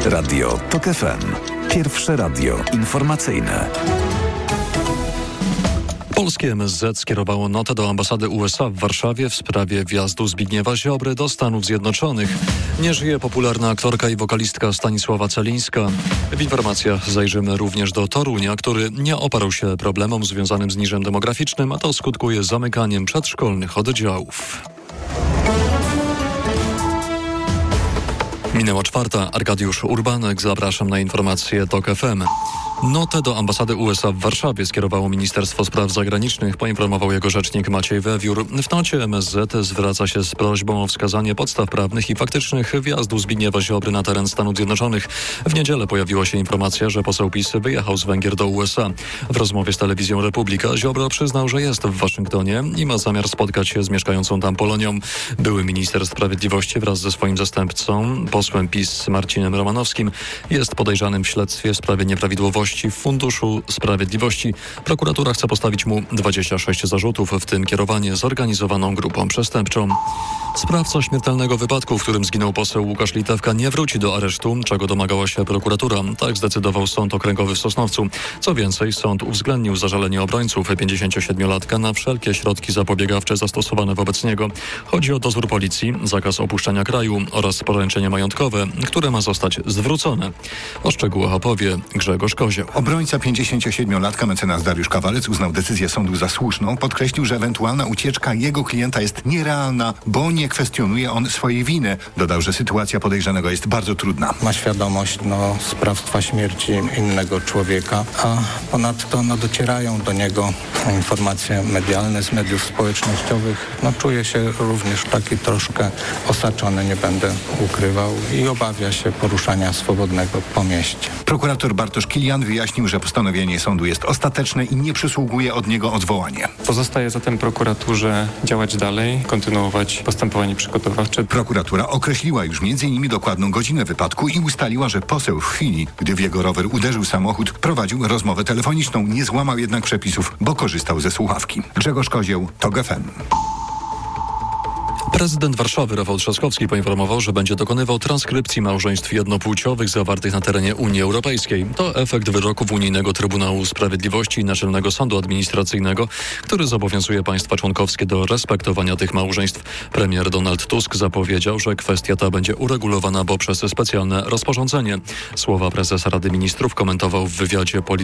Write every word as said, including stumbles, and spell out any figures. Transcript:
Radio TOK F M. Pierwsze radio informacyjne. Polskie M S Z skierowało notę do ambasady U S A w Warszawie w sprawie wjazdu Zbigniewa Ziobry do Stanów Zjednoczonych. Nie żyje popularna aktorka i wokalistka Stanisława Celińska. W informacjach zajrzymy również do Torunia, który nie oparł się problemom związanym z niżem demograficznym, a to skutkuje zamykaniem przedszkolnych oddziałów. Minęła czwarta. Arkadiusz Urbanek. Zapraszam na informacje TOK F M. Notę do ambasady U S A w Warszawie skierowało Ministerstwo Spraw Zagranicznych, poinformował jego rzecznik Maciej Wewiór. W nocie M S Z zwraca się z prośbą o wskazanie podstaw prawnych i faktycznych wjazdu Zbigniewa Ziobry na teren Stanów Zjednoczonych. W niedzielę pojawiła się informacja, że poseł PiS wyjechał z Węgier do U S A. W rozmowie z telewizją Republika Ziobro przyznał, że jest w Waszyngtonie i ma zamiar spotkać się z mieszkającą tam Polonią. Były minister sprawiedliwości wraz ze swoim zastępcą, posłem PiS Marcinem Romanowskim, jest podejrzanym w śledztwie w sprawie nieprawidłowości w Funduszu Sprawiedliwości. Prokuratura chce postawić mu dwadzieścia sześć zarzutów, w tym kierowanie zorganizowaną grupą przestępczą. Sprawca śmiertelnego wypadku, w którym zginął poseł Łukasz Litewka, nie wróci do aresztu, czego domagała się prokuratura. Tak zdecydował Sąd Okręgowy w Sosnowcu. Co więcej, sąd uwzględnił zażalenie obrońców pięćdziesięciosiedmiolatka na wszelkie środki zapobiegawcze zastosowane wobec niego. Chodzi o dozór policji, zakaz opuszczenia kraju oraz poręczenie majątkowe, które ma zostać zwrócone. O szczegółach opowie Grzegorz Kozioł. Obrońca pięćdziesięciosiedmiolatka mecenas Dariusz Kawalec uznał decyzję sądu za słuszną. Podkreślił, że ewentualna ucieczka jego klienta jest nierealna, bo nie kwestionuje on swojej winy. Dodał, że sytuacja podejrzanego jest bardzo trudna. Ma świadomość no, sprawstwa śmierci innego człowieka, a ponadto no, docierają do niego informacje medialne z mediów społecznościowych. No, czuje się również taki troszkę osaczony, nie będę ukrywał, i obawia się poruszania swobodnego po mieście. Prokurator Bartosz Kilian wyjaśnił, że postanowienie sądu jest ostateczne i nie przysługuje od niego odwołanie. Pozostaje zatem prokuraturze działać dalej, kontynuować postępowanie przygotowawcze. Prokuratura określiła już między innymi dokładną godzinę wypadku i ustaliła, że poseł w chwili, gdy w jego rower uderzył samochód, prowadził rozmowę telefoniczną. Nie złamał jednak przepisów, bo korzystał ze słuchawki. Grzegorz Kozioł, TOK F M. Prezydent Warszawy Rafał Trzaskowski poinformował, że będzie dokonywał transkrypcji małżeństw jednopłciowych zawartych na terenie Unii Europejskiej. To efekt wyroków Unijnego Trybunału Sprawiedliwości i Naczelnego Sądu Administracyjnego, który zobowiązuje państwa członkowskie do respektowania tych małżeństw. Premier Donald Tusk zapowiedział, że kwestia ta będzie uregulowana poprzez specjalne rozporządzenie. Słowa prezesa Rady Ministrów komentował w wywiadzie politycznym